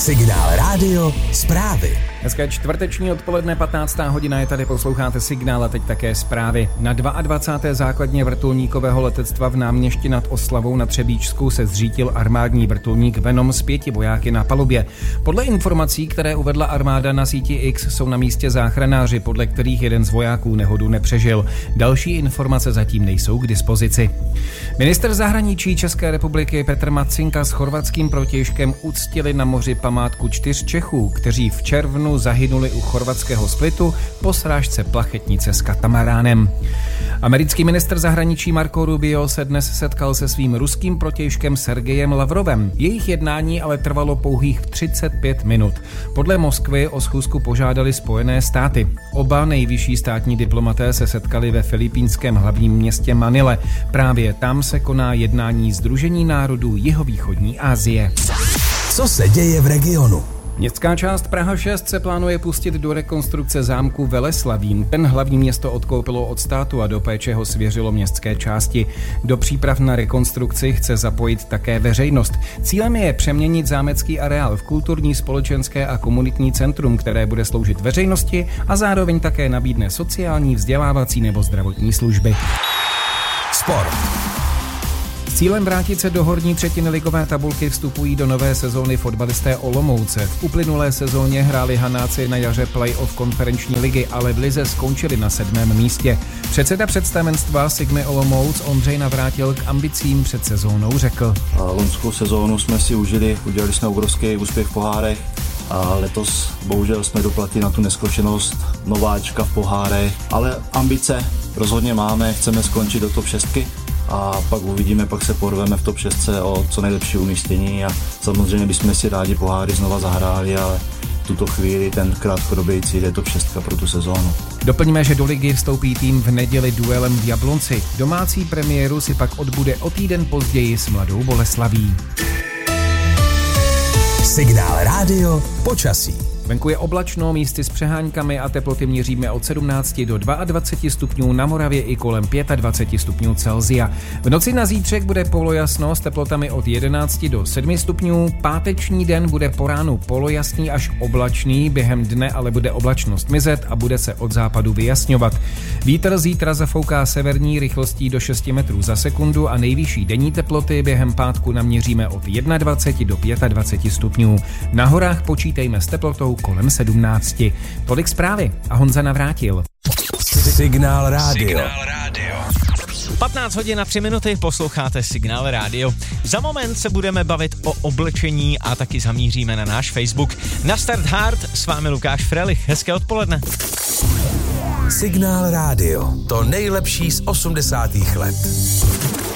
Signál Rádio zprávy. Dneska je čtvrteční odpoledne, 15. hodina, je tady, posloucháte Signál a teď také zprávy. Na 22. základně vrtulníkového letectva v Náměšti nad Oslavou na Třebíčsku se zřítil armádní vrtulník Venom s 5 vojáky na palubě. Podle informací, které uvedla armáda na síti X, jsou na místě záchranáři, podle kterých jeden z vojáků nehodu nepřežil. Další informace zatím nejsou k dispozici. Ministr zahraničí České republiky Petr Matsinka s chorvatským protějškem uctili na moři památku 4 Čechů, kteří v červnu zahynuli u chorvatského Splitu po srážce plachetnice s katamaránem. Americký ministr zahraničí Marco Rubio se dnes setkal se svým ruským protějškem Sergejem Lavrovem. Jejich jednání ale trvalo pouhých 35 minut. Podle Moskvy o schůzku požádali Spojené státy. Oba nejvyšší státní diplomaté se setkali ve filipínském hlavním městě Manile. Právě tam se koná jednání Sdružení národů Jihovýchodní Asie. Co se děje v regionu? Městská část Praha 6 se plánuje pustit do rekonstrukce zámku Veleslavín. Ten hlavní město odkoupilo od státu a do péče ho svěřilo městské části. Do příprav na rekonstrukci chce zapojit také veřejnost. Cílem je přeměnit zámecký areál v kulturní, společenské a komunitní centrum, které bude sloužit veřejnosti a zároveň také nabídne sociální, vzdělávací nebo zdravotní služby. Sport. S cílem vrátit se do horní třetiny ligové tabulky vstupují do nové sezóny fotbalisté Olomouce. V uplynulé sezóně hráli Hanáci na jaře play-off konferenční ligy, ale v lize skončili na 7. místě. Předseda představenstva Sigmy Olomouc Ondřej Navrátil k ambicím před sezónou řekl: Loňskou sezónu jsme si užili, udělali jsme obrovský úspěch v pohárech a letos bohužel jsme doplatili na tu nezkušenost nováčka v pohárech, ale ambice rozhodně máme, chceme skončit do top 6. A pak uvidíme, pak se porveme v top 6 o co nejlepší umístění a samozřejmě bychom si rádi poháry znova zahráli, ale v tuto chvíli ten krátkodobý cíl je top 6 pro tu sezónu. Doplňme, že do ligy vstoupí tým v neděli duelem v Jablonci. Domácí premiéru si pak odbude o týden později s Mladou Boleslaví. Signál Rádio počasí. Venku je oblačno, místy s přeháňkami a teploty měříme od 17 do 22 stupňů, na Moravě i kolem 25 stupňů Celsia. V noci na zítřek bude polojasno s teplotami od 11 do 7 stupňů. Páteční den bude po ránu polojasný až oblačný, během dne ale bude oblačnost mizet a bude se od západu vyjasňovat. Vítr zítra zafouká severní rychlostí do 6 metrů za sekundu a nejvyšší denní teploty během pátku naměříme od 21 do 25 stupňů. Na horách počítejme s teplotou kolem 17. Tolik zprávy a Honza Navrátil. Signál Rádio. 15 hodin a 3 minuty, posloucháte Signál Rádio. Za moment se budeme bavit o oblečení a taky zamíříme na náš Facebook. Na Start Hard s vámi Lukáš Frelich. Hezké odpoledne. Signál Rádio. To nejlepší z 80. let.